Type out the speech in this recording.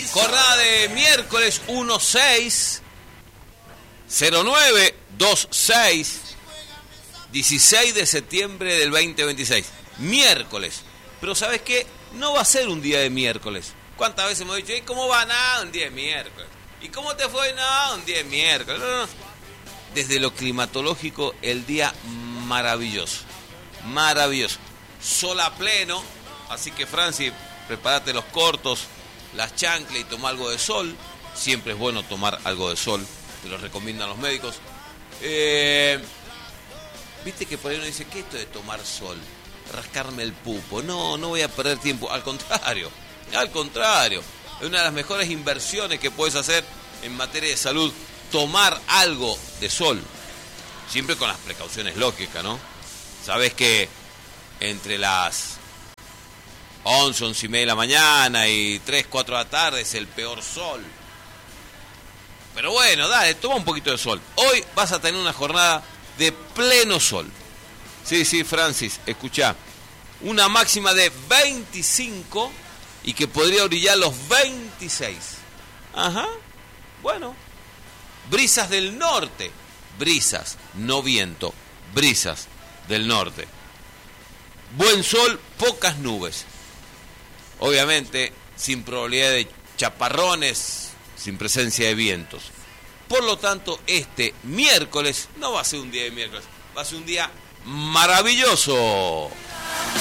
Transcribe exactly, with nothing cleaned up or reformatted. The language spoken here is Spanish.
Jornada de miércoles uno seis cero nueve veintiséis, dieciséis de septiembre del veinte veintiséis. Miércoles. Pero ¿sabes qué? No va a ser un día de miércoles. ¿Cuántas veces hemos dicho, ¿y cómo va? Nada, un día de miércoles. ¿Y cómo te fue? Nada, un día de miércoles. No, no. Desde lo climatológico, el día maravilloso. Maravilloso. Sol a pleno. Así que, Francis, prepárate los cortos, las chanclas y toma algo de sol. Siempre es bueno tomar algo de sol. Te lo recomiendan los médicos. Eh, Viste que por ahí uno dice, ¿qué es esto de tomar sol? Rascarme el pupo. No, no voy a perder tiempo. Al contrario, al contrario. Es una de las mejores inversiones que puedes hacer en materia de salud. Tomar algo de sol. Siempre con las precauciones lógicas, ¿no? Sabes que entre las once, once y media de la mañana y tres, cuatro de la tarde es el peor sol. Pero bueno, dale, toma un poquito de sol. Hoy vas a tener una jornada de pleno sol. Sí, sí, Francis, escuchá. Una máxima de veinticinco y que podría brillar los veintiséis. Ajá, bueno. Brisas del norte. Brisas, no viento. Brisas del norte. Buen sol, pocas nubes. Obviamente, sin probabilidad de chaparrones, sin presencia de vientos. Por lo tanto, este miércoles no va a ser un día de miércoles, va a ser un día maravilloso.